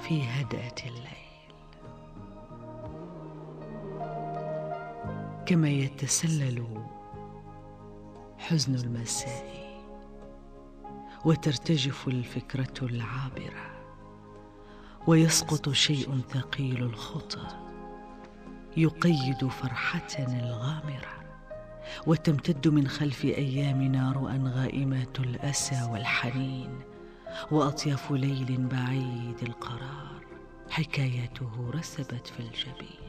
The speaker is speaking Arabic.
في هدأة الليل، كما يتسلل حزن المساء وترتجف الفكرة العابرة ويسقط شيء ثقيل الخطى يقيد فرحتنا الغامرة، وتمتد من خلف أيامنا رؤى غائمات الأسى والحنين وأطياف ليل بعيد القرار حكايته رسبت في الجبين.